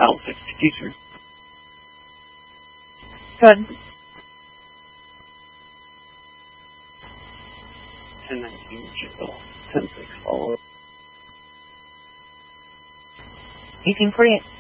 Battle 6 teacher. Good. 10-19 Jill. 10-6 follow. 1848.